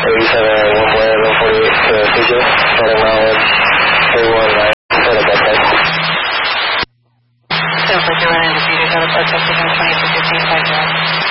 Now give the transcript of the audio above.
148 feature, starting mileage 319, set up that type. Sounds like you're running into features out of park testing on 2215 5